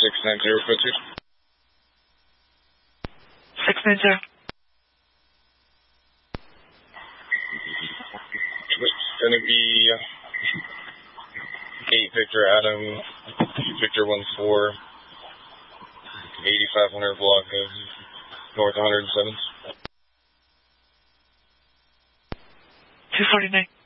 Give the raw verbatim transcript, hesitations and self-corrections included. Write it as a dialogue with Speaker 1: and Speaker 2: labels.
Speaker 1: six nine zero, code two.
Speaker 2: six nine zero.
Speaker 1: It's going to be eight Victor Adam, Victor one four, eighty-five hundred block of North one hundred seventh.
Speaker 2: two forty-nine.